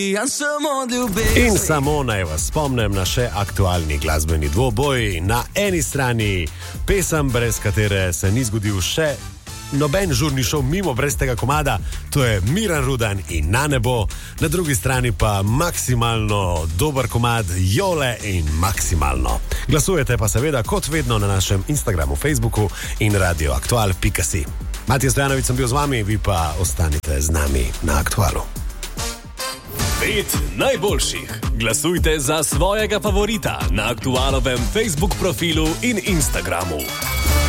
In samo naj vas spomnim na še aktualni glasbeni dvoboj. Na eni strani pesem, brez katere se ni zgodil še noben žurni šov mimo brez tega komada, to je Miran Rudan in Na nebo. Na drugi strani pa maksimalno dober komad Jole in Maksimalno. Glasujete pa seveda kot vedno na našem Instagramu, Facebooku in radioaktual.si. Matija Stojanović sem bil z vami, vi pa ostanite z nami na Aktualu. 5 najboljših. Glasujte za svojega favorita na Aktualovem Facebook profilu in Instagramu.